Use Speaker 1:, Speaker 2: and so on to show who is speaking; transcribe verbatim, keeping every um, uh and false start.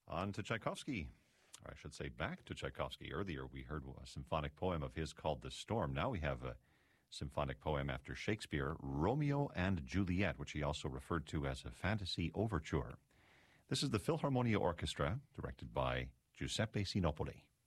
Speaker 1: On to Tchaikovsky, or I should say back to Tchaikovsky. Earlier we heard a symphonic poem of his called The Storm. Now we have a symphonic poem after Shakespeare, Romeo and Juliet, which he also referred to as a fantasy overture. This is the Philharmonia Orchestra, directed by Giuseppe Sinopoli.